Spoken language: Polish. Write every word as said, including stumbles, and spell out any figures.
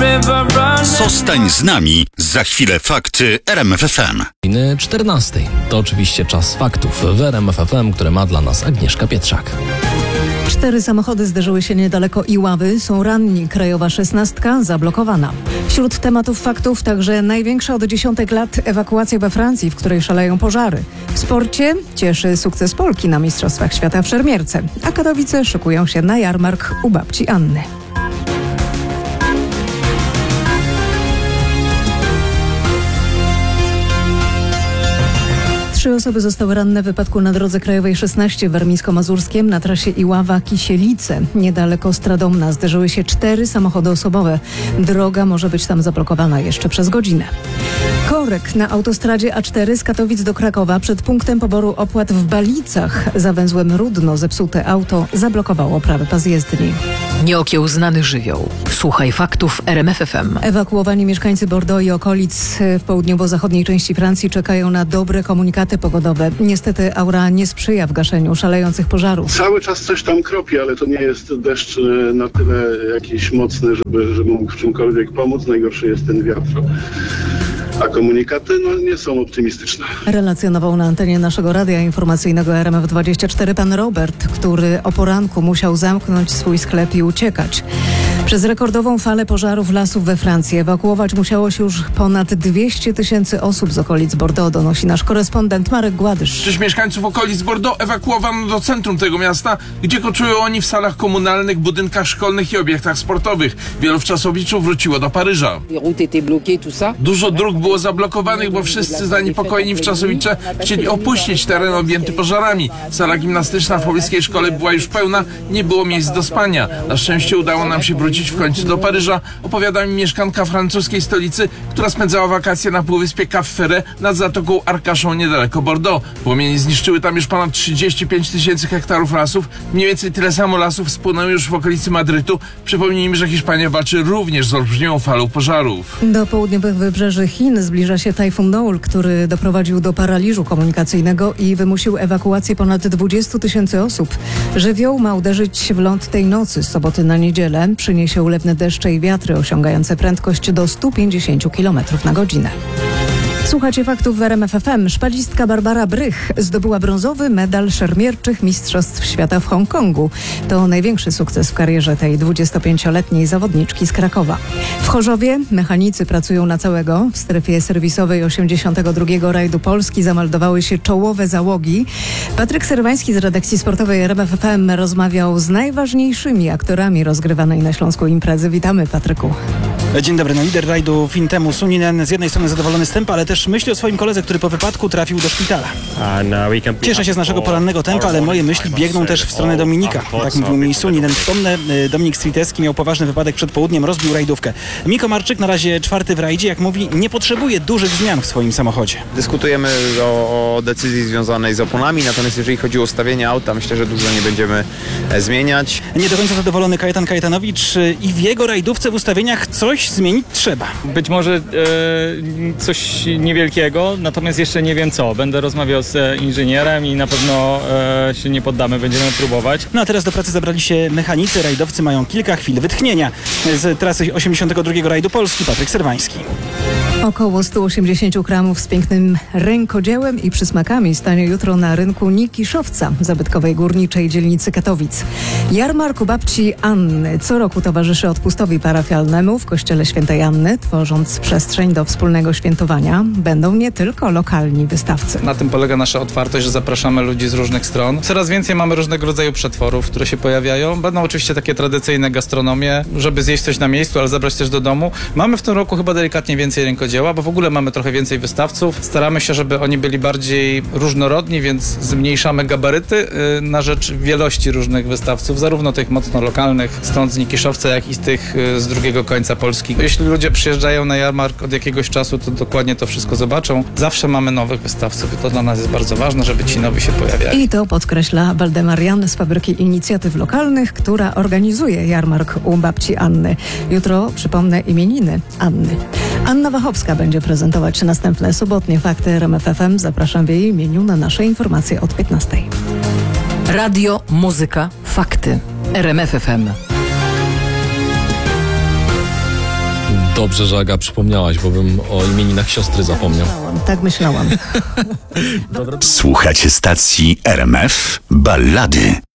Zostań z nami. Za chwilę fakty R M F F M. czternastej. To oczywiście czas faktów w R M F F M, które ma dla nas Agnieszka Pietrzak. Cztery samochody zderzyły się niedaleko Iławy. Są ranni. Krajowa szesnastka zablokowana. Wśród tematów faktów także największa od dziesiątek lat ewakuacja we Francji, w której szaleją pożary. W sporcie cieszy sukces Polki na Mistrzostwach Świata w szermierce, a Katowice szykują się na jarmark u babci Anny. Trzy osoby zostały ranne w wypadku na drodze krajowej szesnaście w Warmińsko-Mazurskiem na trasie Iława-Kisielice. Niedaleko Stradomna zderzyły się cztery samochody osobowe. Droga może być tam zablokowana jeszcze przez godzinę. Korek na autostradzie A cztery z Katowic do Krakowa przed punktem poboru opłat w Balicach za węzłem Rudno zepsute auto zablokowało prawy pas jezdni. Nieokiełznany żywioł. Słuchaj faktów R M F F M. Ewakuowani mieszkańcy Bordeaux i okolic w południowo-zachodniej części Francji czekają na dobre komunikaty pogodowe. Niestety aura nie sprzyja w gaszeniu szalejących pożarów. Cały czas coś tam kropi, ale to nie jest deszcz na tyle jakiś mocny, żeby, żeby mógł w czymkolwiek pomóc. Najgorszy jest ten wiatr. A komunikaty no, nie są optymistyczne. Relacjonował na antenie naszego radia informacyjnego R M F dwadzieścia cztery pan Robert, który o poranku musiał zamknąć swój sklep i uciekać. Przez rekordową falę pożarów lasów we Francji ewakuować musiało się już ponad dwieście tysięcy osób z okolic Bordeaux, donosi nasz korespondent Marek Gładysz. Część mieszkańców okolic Bordeaux ewakuowano do centrum tego miasta, gdzie koczują oni w salach komunalnych, budynkach szkolnych i obiektach sportowych. Wielu wczasowiczów wróciło do Paryża. Dużo dróg było zablokowanych, bo wszyscy zaniepokojeni wczasowicze chcieli opuścić teren objęty pożarami. Sala gimnastyczna w pobliskiej szkole była już pełna, nie było miejsc do spania. Na szczęście udało nam się wrócić w końcu do Paryża, opowiada mi mieszkanka francuskiej stolicy, która spędzała wakacje na półwyspie Cap Ferret nad zatoką Arcachon niedaleko Bordeaux. Płomienie zniszczyły tam już ponad trzydzieści pięć tysięcy hektarów lasów. Mniej więcej tyle samo lasów spłynęło już w okolicy Madrytu. Przypomnijmy, że Hiszpania walczy również z olbrzymią falą pożarów. Do południowych wybrzeży Chin zbliża się tajfun Noul, który doprowadził do paraliżu komunikacyjnego i wymusił ewakuację ponad dwudziestu tysięcy osób. Żywioł ma uderzyć w ląd tej nocy z soboty na niedzielę. Przyniesie ulewne deszcze i wiatry osiągające prędkość do stu pięćdziesięciu kilometrów na godzinę. Słuchacie faktów w R M F F M. Szpalistka Barbara Brych zdobyła brązowy medal szermierczych Mistrzostw Świata w Hongkongu. To największy sukces w karierze tej dwudziestopięcioletniej zawodniczki z Krakowa. W Chorzowie mechanicy pracują na całego. W strefie serwisowej osiemdziesiątego drugiego rajdu Polski zameldowały się czołowe załogi. Patryk Serwański z redakcji sportowej R M F F M rozmawiał z najważniejszymi aktorami rozgrywanej na Śląsku imprezy. Witamy, Patryku. Dzień dobry. No, lider rajdu Fintemu Suninen z jednej strony zadowolony z tempa, ale też myśli o swoim koledze, który po wypadku trafił do szpitala. Cieszę się z naszego porannego tempa, ale moje myśli biegną też w stronę Dominika. Tak mówił mi Suninen. Przypomnę, Dominik Striteski miał poważny wypadek przed południem, rozbił rajdówkę. Miko Marczyk na razie czwarty w rajdzie, jak mówi, nie potrzebuje dużych zmian w swoim samochodzie. Dyskutujemy o, o decyzji związanej z oponami, natomiast jeżeli chodzi o ustawienie auta, myślę, że dużo nie będziemy zmieniać. Nie do końca zadowolony Kajetan Kajetanowicz i w jego rajdówce w ustawieniach coś zmienić trzeba. Być może e, coś niewielkiego, natomiast jeszcze nie wiem co. Będę rozmawiał z inżynierem i na pewno e, się nie poddamy, będziemy próbować. No a teraz do pracy zabrali się mechanicy. Rajdowcy mają kilka chwil wytchnienia. Z trasy osiemdziesiątego drugiego rajdu Polski Patryk Serwański. Około stu osiemdziesięciu kramów z pięknym rękodziełem i przysmakami stanie jutro na rynku Nikiszowca, zabytkowej górniczej dzielnicy Katowic. Jarmark u babci Anny co roku towarzyszy odpustowi parafialnemu w kościele Świętej Anny, tworząc przestrzeń do wspólnego świętowania. Będą nie tylko lokalni wystawcy. Na tym polega nasza otwartość, że zapraszamy ludzi z różnych stron. Coraz więcej mamy różnego rodzaju przetworów, które się pojawiają. Będą oczywiście takie tradycyjne gastronomie, żeby zjeść coś na miejscu, ale zabrać też do domu. Mamy w tym roku chyba delikatnie więcej rękodzieła, bo w ogóle mamy trochę więcej wystawców. Staramy się, żeby oni byli bardziej różnorodni, więc zmniejszamy gabaryty na rzecz wielości różnych wystawców, zarówno tych mocno lokalnych, stąd z Nikiszowca, jak i z tych z drugiego końca Polski. Jeśli ludzie przyjeżdżają na jarmark od jakiegoś czasu, to dokładnie to wszystko zobaczą. Zawsze mamy nowych wystawców i to dla nas jest bardzo ważne, żeby ci nowi się pojawiali. I to podkreśla Waldemar Jan z Fabryki Inicjatyw Lokalnych, która organizuje jarmark u babci Anny. Jutro, przypomnę, imieniny Anny. Anna Wachowska będzie prezentować następne sobotnie fakty R M F F M. Zapraszam w jej imieniu na nasze informacje od piętnastej. Radio, muzyka, fakty. R M F F M. Dobrze, że Aga przypomniałaś, bo bym o imieninach siostry zapomniał. Tak myślałam. Słuchacie stacji R M F Ballady.